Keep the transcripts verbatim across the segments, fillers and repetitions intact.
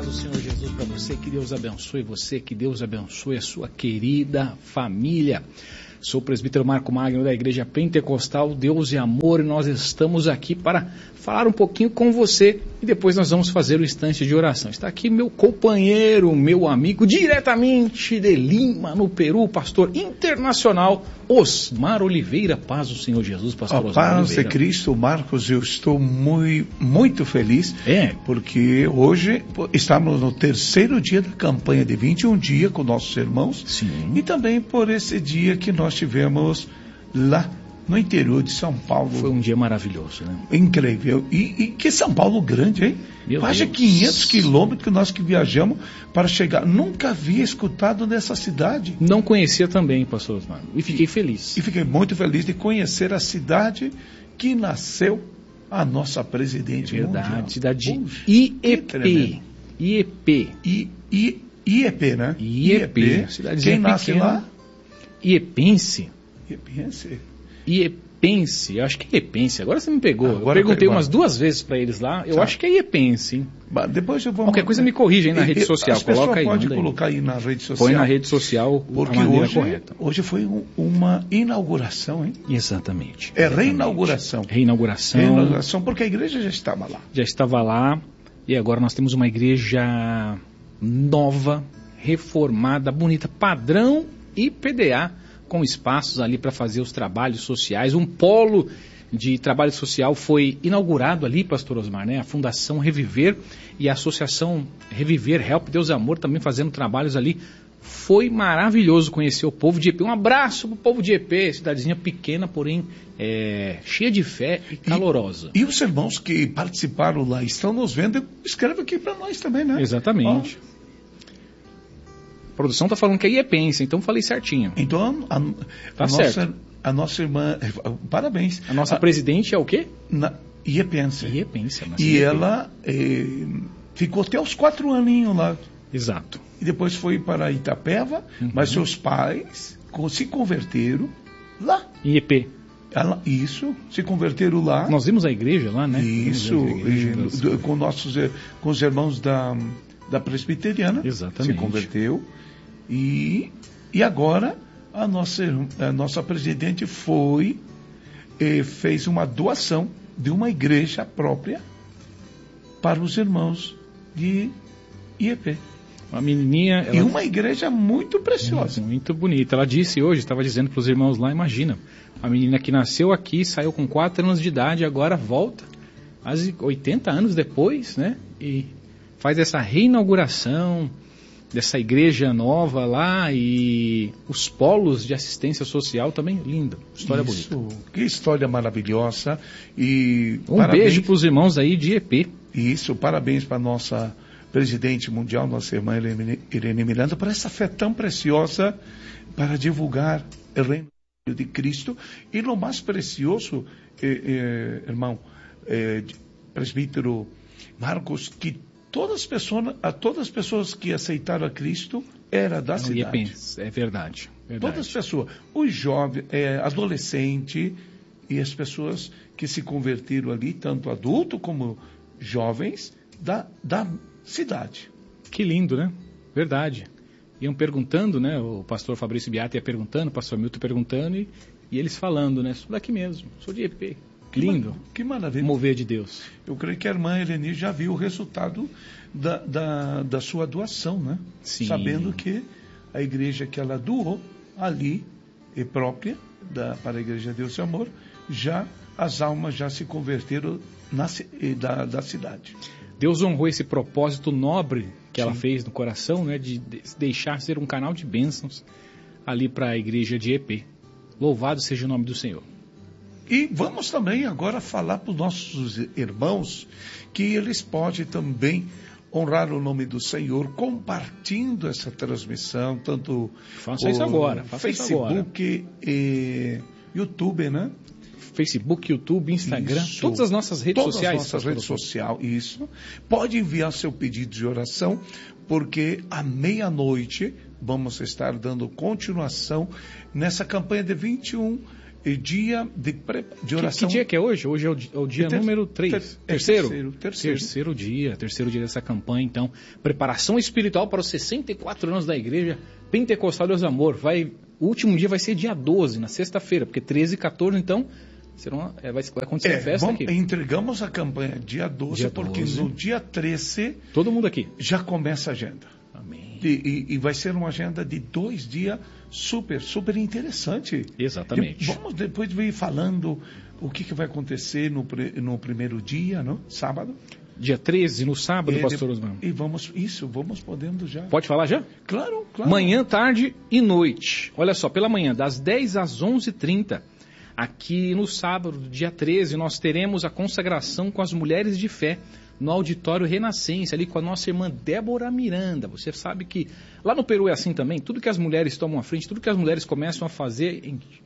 do Senhor Jesus para você, que Deus abençoe você, que Deus abençoe a sua querida família. Sou o presbítero Marco Magno da Igreja Pentecostal Deus e Amor, e nós estamos aqui para falar um pouquinho com você e depois nós vamos fazer o instante de oração. Está aqui meu companheiro, meu amigo, diretamente de Lima, no Peru, pastor internacional Osmar Oliveira. Paz do Senhor Jesus, pastor A Osmar paz Oliveira. de Cristo, Marcos, eu estou muito, muito feliz, É. porque hoje estamos no terceiro dia da campanha de vinte e um dias com nossos irmãos. Sim. E também por esse dia que nós tivemos lá no interior de São Paulo. Foi um dia maravilhoso, né? Incrível. E, e que São Paulo grande, hein? Meu Quase Deus. quinhentos quilômetros que nós que viajamos para chegar. Nunca havia escutado nessa cidade. Não conhecia também, pastor Osmar, e fiquei feliz. E fiquei muito feliz de conhecer a cidade que nasceu a nossa presidente Verdade, mundial. cidade de Puxa, I E que P. tremendo. I E P. I, I, I E P, né? I E P, cidadezinha Quem nasce pequena. lá? Iepense. Iepense. Iepense, eu acho que é Iepense. Agora você me pegou. Agora eu perguntei pegou. umas duas vezes para eles lá. Eu Tá. acho que é Iepense, hein? Bah, depois eu vou Qualquer coisa me corrige aí na rede social. As pessoas Coloca aí. podem manda aí. colocar aí na rede social. Põe na rede social Porque a maneira hoje, correta. hoje foi um- uma inauguração, hein? Exatamente. É exatamente. reinauguração. Reinauguração. Reinauguração, porque a igreja já estava lá. Já estava lá. E agora nós temos uma igreja nova, reformada, bonita, padrão I P D A, com espaços ali para fazer os trabalhos sociais. Um polo de trabalho social foi inaugurado ali, pastor Osmar, né? A Fundação Reviver e a Associação Reviver, Help Deus e Amor também fazendo trabalhos ali. Foi maravilhoso conhecer o povo de I E P. Um abraço para o povo de I E P, cidadezinha pequena, porém é, cheia de fé e calorosa. E os irmãos que participaram lá estão nos vendo, escreve aqui para nós também, né? Exatamente. A produção está falando que é Iepense, então falei certinho. Então, a, Tá a certo. nossa, a nossa irmã, parabéns. A nossa a, presidente é o quê? na, Iepense. Iepense. a nossa E I E P. ela eh, ficou até os quatro aninhos lá. Exato. E depois foi para Itapeva, Uhum. mas seus pais co- se converteram lá. I E P. Ela, isso, se converteram lá. Nós vimos a igreja lá, né? Isso, Vimos a igreja, e, das- do- com, nossos, eh, com os irmãos da, da presbiteriana. Exatamente. Se converteu. E, e agora a nossa, ir- a nossa presidente foi, eh, fez uma doação de uma igreja própria para os irmãos de I E P. A menininha... Ela... E uma igreja muito preciosa. Muito bonita. Ela disse hoje, estava dizendo para os irmãos lá, imagina, a menina que nasceu aqui, saiu com quatro anos de idade, agora volta, quase oitenta anos depois, né? E faz essa reinauguração dessa igreja nova lá e os polos de assistência social também, lindo. História Isso, bonita. que história maravilhosa. E Um parabéns, beijo para os irmãos aí de I E P. Isso, parabéns para a nossa presidente mundial, nossa irmã Irene Irene Miranda, por essa fé tão preciosa para divulgar o reino de Cristo. E no mais precioso, eh, eh, irmão, eh, presbítero Marcos, que todas as pessoas, a todas as pessoas que aceitaram a Cristo era da Não, cidade. Iepense, é verdade. verdade. Todas as pessoas, os jovens, é, adolescentes e as pessoas que se converteram ali, tanto adultos como jovens, da, da cidade. Que lindo, né? Verdade. Iam perguntando, né? O pastor Fabrício Beata ia perguntando, o pastor Milton perguntando, e, e eles falando, né? Sou daqui mesmo, sou de I E P. Que Lindo. ma- Que maravilha. Mover de Deus. Eu creio que a irmã Eleni já viu o resultado da, da, da sua doação, né? Sim. Sabendo que a igreja que ela doou ali, é própria da, para a Igreja Deus e Amor, já as almas já se converteram na, ci- eh, da, da cidade. Deus honrou esse propósito nobre que ela Sim. fez no coração, né? De de- deixar ser um canal de bênçãos ali para a igreja de I E P. Louvado seja o nome do Senhor. E vamos também agora falar para os nossos irmãos que eles podem também honrar o nome do Senhor compartilhando essa transmissão, tanto Faça isso agora, faça isso agora. Facebook e YouTube, né? Facebook, YouTube, Instagram, Isso. todas as nossas redes Todas sociais. as nossas pastor redes Augusto. sociais, isso. Pode enviar seu pedido de oração, porque à meia-noite vamos estar dando continuação nessa campanha de vinte e um é dia de, pre... de oração. Que, que dia que é hoje? Hoje é o, é o dia ter... número três. Ter... Terceiro? Terceiro? Terceiro. Terceiro dia, terceiro dia dessa campanha, então. Preparação espiritual para os sessenta e quatro anos da Igreja Pentecostal Deus Amor. Vai, o último dia vai ser dia doze, na sexta-feira, porque treze e quatorze, então, serão, é, vai, vai acontecer é, a festa vamos, aqui. Entregamos a campanha dia doze, dia porque doze. No dia treze... Todo mundo aqui. Já começa a agenda. Amém. E, e, e vai ser uma agenda de dois dias super, super interessante. Exatamente. E vamos depois vir falando o que, que vai acontecer no, no primeiro dia, não? Sábado. Dia treze, no sábado, e, pastor Osmar. E vamos, isso, vamos podendo já. Pode falar já? Claro, claro. Manhã, tarde e noite. Olha só, pela manhã, das dez às onze e trinta, aqui no sábado, dia treze, nós teremos a consagração com as mulheres de fé no Auditório Renascença, ali com a nossa irmã Débora Miranda. Você sabe que lá no Peru é assim também, tudo que as mulheres tomam à frente, tudo que as mulheres começam a fazer,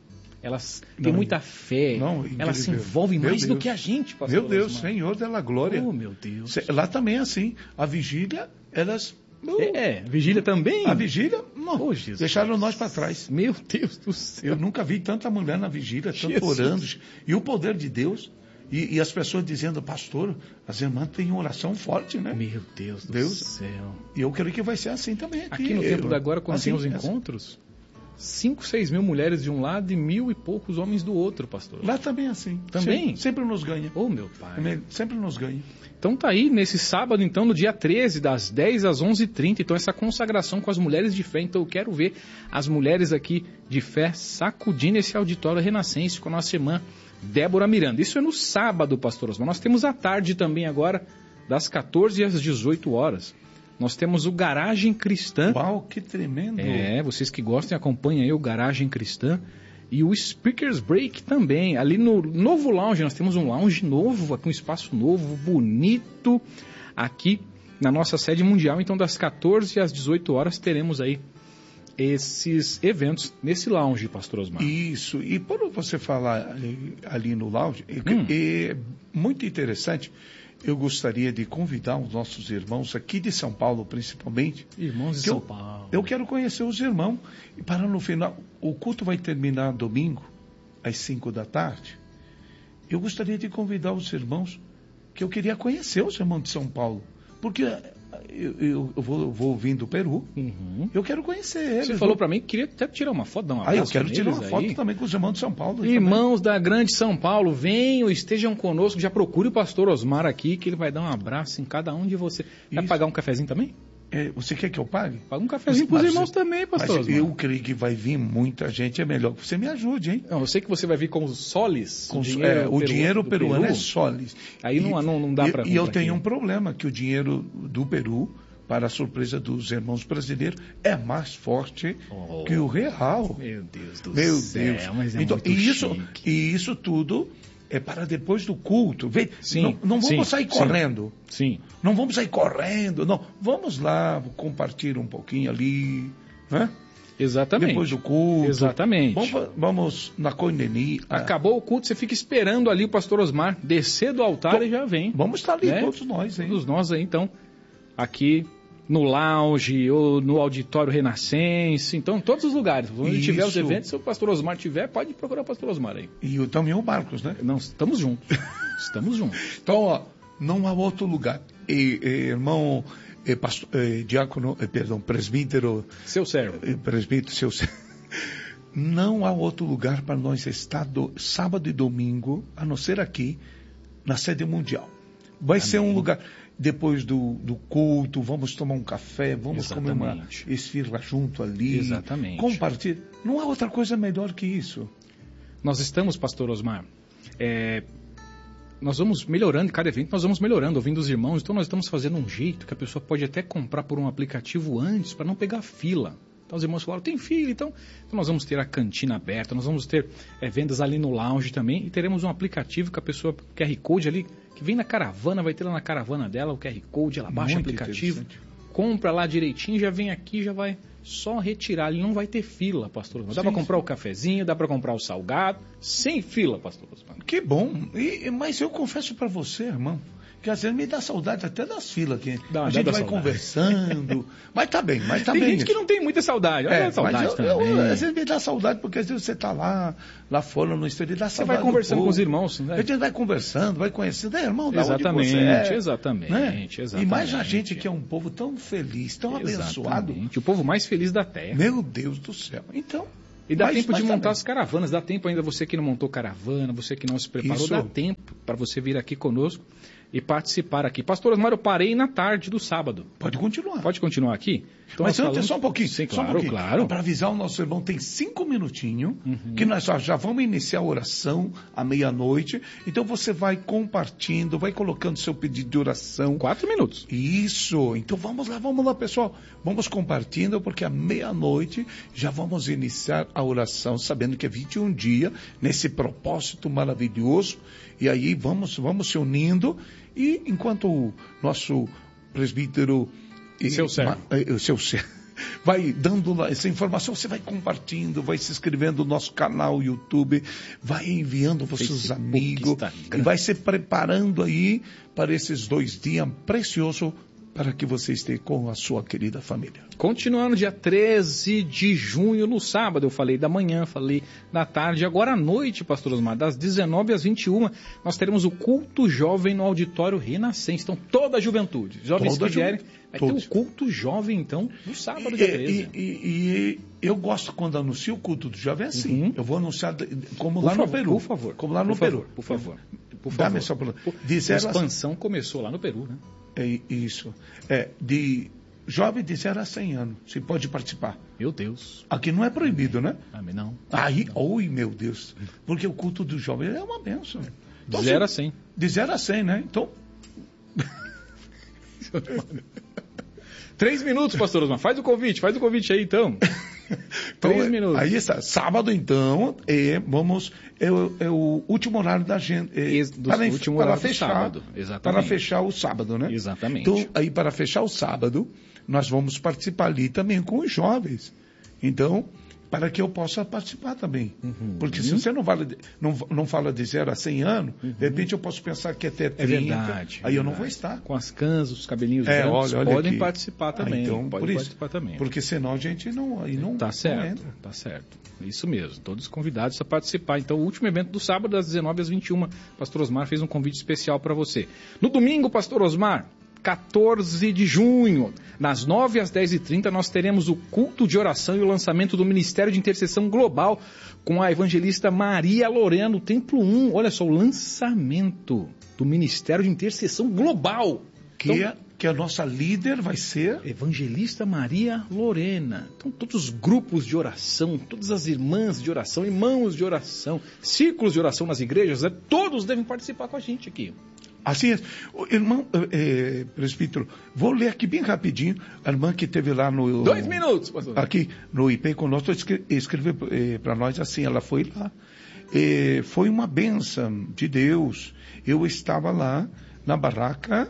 elas têm não, muita fé, não, elas se envolvem meu mais Deus. Do que a gente, pastor. Meu Deus, Osmar. Senhor dela glória. Oh, meu Deus. Lá também é assim, a vigília, elas... Uh, é, vigília também? A vigília, não, oh, deixaram nós para trás. Meu Deus do céu. Eu nunca vi tanta mulher na vigília, tanto Jesus. Orando. E o poder de Deus... E, e as pessoas dizendo, pastor, as irmãs têm oração forte, né? Meu Deus do Deus. céu. E eu creio que vai ser assim também aqui. Aqui no Templo da Agora, quando assim, tem os encontros, cinco, seis mil mulheres de um lado e mil e poucos homens do outro, pastor. Lá também é assim. Também? Sempre, sempre nos ganha. Oh, meu pai. Sempre nos ganha. Então tá aí, nesse sábado, então, no dia treze, das dez às onze e trinta, então essa consagração com as mulheres de fé. Então eu quero ver as mulheres aqui de fé sacudindo esse auditório renascense com a nossa irmã Débora Miranda. Isso é no sábado, pastor Osmar. Nós temos a tarde também agora, das quatorze às dezoito horas. Nós temos o Garagem Cristã. Uau, que tremendo! É, vocês que gostem, acompanhem aí o Garagem Cristã. E o Speakers Break também. Ali no novo lounge, nós temos um lounge novo, aqui um espaço novo, bonito, aqui na nossa sede mundial. Então, das quatorze às dezoito horas, teremos aí esses eventos nesse lounge, pastor Osmar. Isso, e por você falar ali no lounge, hum. é muito interessante. Eu gostaria de convidar os nossos irmãos aqui de São Paulo, principalmente. Irmãos de São eu, Paulo. Eu quero conhecer os irmãos. E para no final, o culto vai terminar domingo, às cinco da tarde. Eu gostaria de convidar os irmãos, que eu queria conhecer os irmãos de São Paulo. Porque eu, eu, eu vou, vou vir do Peru, uhum. eu quero conhecer eles. Você falou para mim que queria até tirar uma foto, dar uma Ah, eu quero tirar uma foto aí. também com os irmãos de São Paulo. Irmãos também. Da Grande São Paulo, venham, estejam conosco, já procure o pastor Osmar aqui, que ele vai dar um abraço em cada um de vocês. Vai pagar um cafezinho também? É, você quer que eu pague? Paga um cafezinho para os irmãos você, também, pastor mas Osmar. Eu creio que vai vir muita gente, é melhor que você me ajude, hein? Não, eu sei que você vai vir com os soles. Com, o dinheiro, é, o peru, dinheiro peruano Peru. É soles. Aí e, não, não, não dá para... E eu tenho um problema, que o dinheiro do Peru, para a surpresa dos irmãos brasileiros, é mais forte oh, que o real. Meu Deus do meu céu, Deus. Mas é então, muito e isso, chique. E isso tudo é para depois do culto. Vê, sim, não, não vamos sim, sair correndo. Sim. Não vamos sair correndo. Não. Vamos lá, compartilhar um pouquinho ali. Né? Exatamente. Depois do culto. Exatamente. Vamos, vamos na coinonia. Acabou o culto, você fica esperando ali o pastor Osmar descer do altar Bom, e já vem. Vamos estar ali, né? todos nós. Hein? Todos nós aí, então, aqui no lounge ou no auditório renascense, então em todos os lugares. Onde Isso. tiver os eventos, se o pastor Osmar tiver, pode procurar o pastor Osmar aí. E o, também o Marcos, né? Não, estamos juntos. Estamos juntos. Então, ó, não há outro lugar. E, e, irmão, e, pastor, e, diácono, e, perdão, presbítero... Seu servo. E, presbítero, seu servo. Não há outro lugar para nós estar do, sábado e domingo, a não ser aqui, na sede mundial. Vai Amém. Ser um lugar... Depois do, do culto, vamos tomar um café, vamos Exatamente. Comer uma esfirra junto ali. Exatamente. Compartilhar. Não há outra coisa melhor que isso. Nós estamos, pastor Osmar, é, nós vamos melhorando, cada evento nós vamos melhorando, ouvindo os irmãos, então nós estamos fazendo um jeito que a pessoa pode até comprar por um aplicativo antes, para não pegar fila. Então os irmãos falaram, tem fila, então, então nós vamos ter a cantina aberta, nós vamos ter é, vendas ali no lounge também, e teremos um aplicativo que a pessoa, Q R Code ali, que vem na caravana, vai ter lá na caravana dela o Q R Code, ela baixa o aplicativo, compra lá direitinho, já vem aqui, já vai só retirar, ali não vai ter fila, pastor Osmar. Dá para comprar o cafezinho, dá para comprar o salgado, sem fila, pastor Osmar. Que bom, e, mas eu confesso para você, irmão, que às vezes me dá saudade até das filas aqui. Dá, a dá gente vai saudade. Conversando, mas tá bem, mas tá tem bem. Tem gente que não tem muita saudade, olha é, a saudade mas eu, também. eu, às vezes me dá saudade, porque às vezes você tá lá, lá fora no exterior, dá você saudade. Você vai conversando com os irmãos, né? A gente vai conversando, vai conhecendo, é, irmão, da exatamente, onde você é. Exatamente, né? exatamente. E mais a gente que é um povo tão feliz, tão abençoado. O povo mais feliz da terra. Meu Deus do céu. Então... E dá mas, tempo de mas montar também. as caravanas, dá tempo ainda, você que não montou caravana, você que não se preparou, Isso. dá tempo para você vir aqui conosco e participar aqui. Pastor Osmar, eu parei na tarde do sábado. Pode continuar. Pode continuar aqui? Então, mas antes, falamos... só um pouquinho. Sim, só claro, um pouquinho. claro. Para avisar o nosso irmão, tem cinco minutinhos, uhum. que nós já, já vamos iniciar a oração à meia-noite. Então você vai compartilhando, vai colocando seu pedido de oração. Quatro minutos. Isso. Então vamos lá, vamos lá, pessoal. Vamos compartilhando, porque à meia-noite já vamos iniciar a oração, sabendo que é vinte e um dias, nesse propósito maravilhoso. E aí vamos, vamos se unindo. E enquanto o nosso presbítero... Seu servo. O seu servo. Vai dando essa informação, você vai compartilhando, vai se inscrevendo no nosso canal YouTube, vai enviando para os seus amigos e vai se preparando aí para esses dois dias preciosos para que você esteja com a sua querida família. Continuando, dia treze de junho, no sábado, eu falei da manhã, falei da tarde, agora à noite, pastor Osmar, das dezenove às vinte e uma, nós teremos o culto jovem no auditório Renascença. Então, toda a juventude, jovens toda que vierem, vai todos. ter o culto jovem, então, no sábado, e, dia treze. E, e, e eu gosto quando anuncio o culto do jovem assim. Uhum. Eu vou anunciar como por lá favor, no Peru. Por favor. Como lá no por Peru. Favor, por favor. Por favor. Dá-me só por... A expansão começou lá no Peru, né? É isso. É, de jovem de zero a cem anos. Você pode participar. Meu Deus. Aqui não é proibido, né? Amém, não. Aí, oi, meu Deus. Porque o culto do jovem é uma bênção. Então, de zero a cem. De zero a cem, né? Então... Três minutos, pastor Osmar. Faz o convite, faz o convite aí, então. Então, Três minutos. Aí está. Sábado, então, é, vamos, é, o, é o último horário da gente. É, Ex, do para, último para horário fechar, do sábado. Exatamente. Para fechar o sábado, né? Exatamente. Então, aí para fechar o sábado, nós vamos participar ali também com os jovens. Então, para que eu possa participar também. Uhum. Porque se você não fala, de, não, não fala de zero a cem anos, uhum. de repente eu posso pensar que até trinta, é verdade, aí é eu não verdade. vou estar. Com as cansas, os cabelinhos é, brancos, olha, olha podem aqui. participar também. Ah, então, pode por isso, participar também. Porque senão a gente não, aí não, tá certo, não entra. Tá certo. Isso mesmo, todos convidados a participar. Então, o último evento do sábado, das dezenove às vinte e uma, pastor Osmar fez um convite especial para você. No domingo, pastor Osmar, quatorze de junho, das nove às dez e trinta, nós teremos o culto de oração e o lançamento do Ministério de Intercessão Global com a evangelista Maria Lorena, no Templo um. Olha só, o lançamento do Ministério de Intercessão Global. Que, então, é, que a nossa líder vai ser... Evangelista Maria Lorena. Então, todos os grupos de oração, todas as irmãs de oração, irmãos de oração, círculos de oração nas igrejas, né, todos devem participar com a gente aqui. Assim é. Irmão, é, presbítero, vou ler aqui bem rapidinho, a irmã que esteve lá no... Dois minutos, pastor. Aqui no I P conosco, escreveu é, para nós assim, ela foi lá. É, foi uma bênção de Deus. Eu estava lá na barraca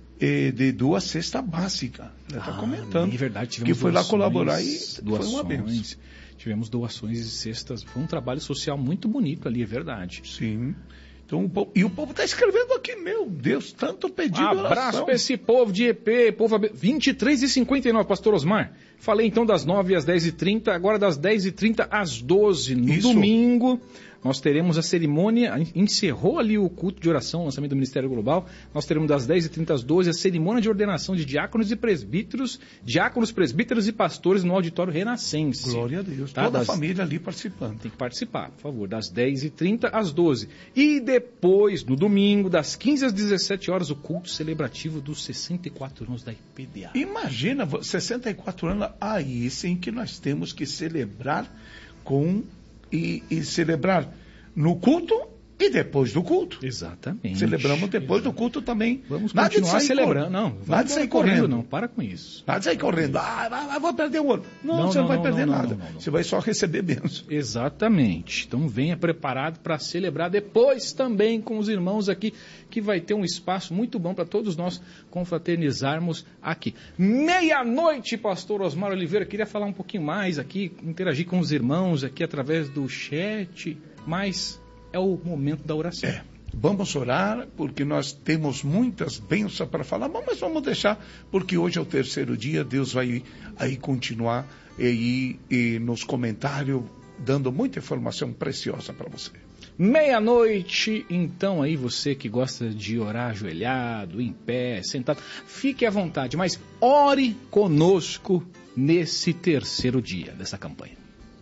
é, de duas cestas básicas. Ela está ah, comentando. É verdade, tivemos que foi doações, lá colaborar e doações, foi uma bênção. Tivemos doações de cestas. Foi um trabalho social muito bonito ali, é verdade. Sim. Então, o povo, e o povo está escrevendo aqui, meu Deus, tanto pedido. Abraço para esse povo de E P, povo vinte e três e cinquenta e nove, pastor Osmar. Falei então das nove às dez e trinta, agora das dez e trinta às doze. No Isso. domingo, nós teremos a cerimônia, encerrou ali o culto de oração, o lançamento do Ministério Global. Nós teremos das dez e trinta às doze a cerimônia de ordenação de diáconos e presbíteros, diáconos, presbíteros e pastores no auditório Renascença. Glória a Deus, tá? Toda das... a família ali participando. Tem que participar, por favor, das dez e trinta às doze. E depois, no domingo, das quinze às dezessete horas, o culto celebrativo dos sessenta e quatro anos da I P D A. Imagina, sessenta e quatro anos, aí sim que nós temos que celebrar com... E, e celebrar no culto e depois do culto. Exatamente. Celebramos depois Exatamente. do culto também. Vamos nada continuar celebrando. Não, nada de sair correndo. correndo. Não, para com isso. Nada de sair correndo. Ah, vou perder o ouro. Não, não, você não, não vai não, perder não, nada. Não, não, não. Você vai só receber bênção. Exatamente. Então venha preparado para celebrar depois também com os irmãos aqui, que vai ter um espaço muito bom para todos nós confraternizarmos aqui. Meia-noite, pastor Osmar Oliveira. Queria falar um pouquinho mais aqui, interagir com os irmãos aqui através do chat, mas... é o momento da oração. É, Vamos orar, porque nós temos muitas bênçãos para falar, mas vamos deixar, porque hoje é o terceiro dia, Deus vai aí continuar aí, e nos comentários, dando muita informação preciosa para você. Meia-noite, então aí você que gosta de orar ajoelhado, em pé, sentado, fique à vontade, mas ore conosco nesse terceiro dia dessa campanha.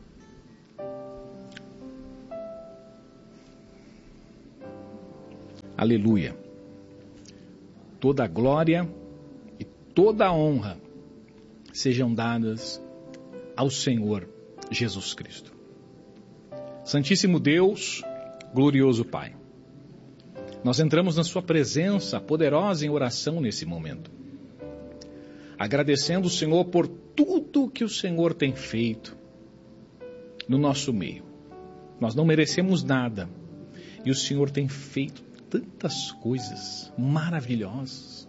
Aleluia. Toda a glória e toda a honra sejam dadas ao Senhor Jesus Cristo. Santíssimo Deus, glorioso Pai, nós entramos na sua presença poderosa em oração nesse momento, agradecendo o Senhor por tudo que o Senhor tem feito no nosso meio. Nós não merecemos nada e o Senhor tem feito tantas coisas maravilhosas.